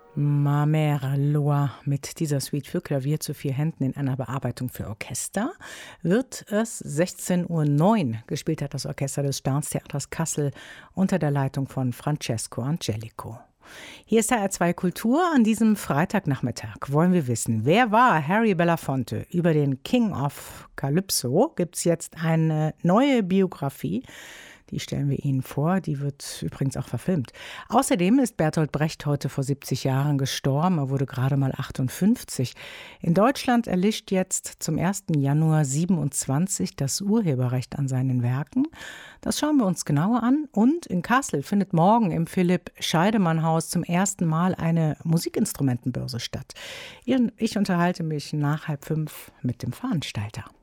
Ma Mère Loire mit dieser Suite für Klavier zu 4 Händen in einer Bearbeitung für Orchester wird es 16:09 Uhr gespielt hat das Orchester des Staatstheaters Kassel unter der Leitung von Francesco Angelico. Hier ist HR2 Kultur. An diesem Freitagnachmittag wollen wir wissen, wer war Harry Belafonte? Über den King of Calypso gibt es jetzt eine neue Biografie. Die stellen wir Ihnen vor, die wird übrigens auch verfilmt. Außerdem ist Bertolt Brecht heute vor 70 Jahren gestorben, er wurde gerade mal 58. In Deutschland erlischt jetzt zum 1. Januar 27 das Urheberrecht an seinen Werken. Das schauen wir uns genauer an. Und in Kassel findet morgen im Philipp-Scheidemann-Haus zum ersten Mal eine Musikinstrumentenbörse statt. Ich unterhalte mich nach 4:30 mit dem Veranstalter.